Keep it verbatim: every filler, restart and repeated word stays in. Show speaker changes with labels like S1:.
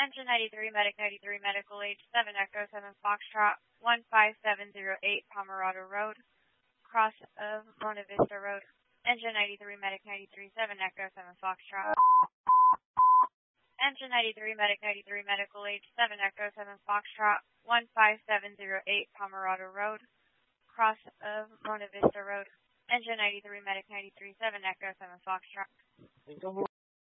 S1: Engine ninety-three, Medic ninety-three, Medical Age seven, Echo seven, Foxtrot, one five seven zero eight, Pomerado Road, cross of Mona Vista Road. Engine ninety-three, Medic ninety-three, seven, Echo seven, Foxtrot. Engine ninety-three, Medic ninety-three, Medical Age seven, Echo seven, Foxtrot, one five seven zero eight, Pomerado Road, cross of Mona Vista Road. Engine ninety-three, Medic ninety-three, seven, Echo seven, Foxtrot.